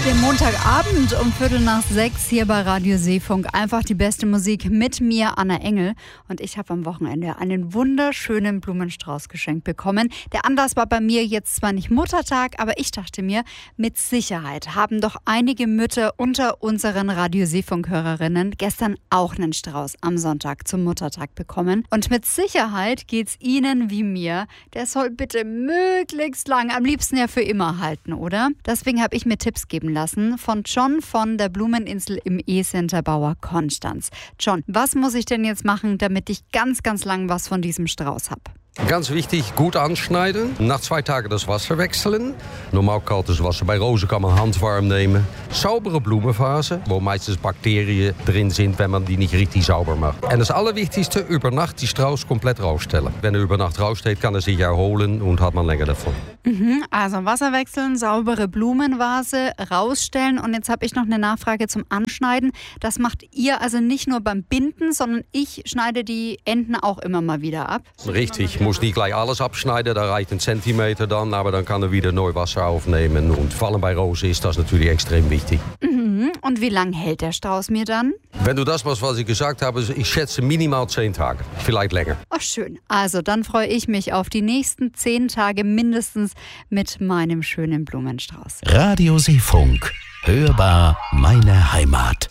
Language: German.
Den Montagabend um 5:45 hier bei Radio Seefunk. Einfach die beste Musik mit mir, Anna Engel. Und ich habe am Wochenende einen wunderschönen Blumenstrauß geschenkt bekommen. Der Anlass war bei mir jetzt zwar nicht Muttertag, aber ich dachte mir, mit Sicherheit haben doch einige Mütter unter unseren Radio Seefunk-Hörerinnen gestern auch einen Strauß am Sonntag zum Muttertag bekommen. Und mit Sicherheit geht's Ihnen wie mir. Der soll bitte möglichst lang, am liebsten ja für immer halten, oder? Deswegen habe ich mir Tipps geben lassen von John von der Blumeninsel im E-Center Bauer Konstanz. John, was muss ich denn jetzt machen, damit ich ganz, ganz lang was von diesem Strauß habe? Ganz wichtig, gut anschneiden. Nach 2 Tagen das Wasser wechseln. Normaal kaltes Wasser. Bei rozen kann man handwarm nemen. Saubere Blumenvase, wo meistens Bakterien drin sind, wenn man die nicht richtig sauber macht. En das Allerwichtigste, über Nacht die Strauß komplett rausstellen. Wenn über Nacht raussteht, kann sich erholen und hat man länger davon. Also Wasser wechseln, saubere Blumenvase rausstellen. Und jetzt habe ich noch eine Nachfrage zum Anschneiden. Das macht ihr also nicht nur beim Binden, sondern ich schneide die Enden auch immer mal wieder ab. Richtig. Muss nicht gleich alles abschneiden, da reicht 1 Zentimeter dann, aber dann kann wieder neu Wasser aufnehmen. Und vor allem bei Rosen ist das natürlich extrem wichtig. Und wie lange hält der Strauß mir dann? Wenn du das machst, was ich gesagt habe, ich schätze minimal 10 Tage, vielleicht länger. Ach schön. Also dann freue ich mich auf die nächsten 10 Tage mindestens mit meinem schönen Blumenstrauß. Radio Seefunk. Hörbar meine Heimat.